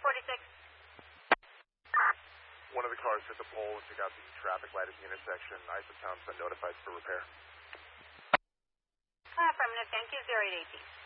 46. One of the cars hit the pole and took out the traffic light at the intersection. Isotown's been notified for repair. Affirmative, thank you, 0818.